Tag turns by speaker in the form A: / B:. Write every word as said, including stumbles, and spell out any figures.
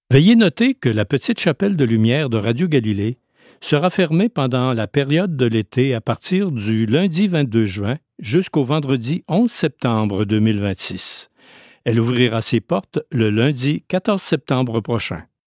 A: Veuillez noter que la petite chapelle de lumière de Radio Galilée sera fermée pendant la période de l'été à partir du lundi vingt-deux juin jusqu'au vendredi onze septembre deux mille vingt-six. Elle ouvrira ses portes le lundi quatorze septembre prochain.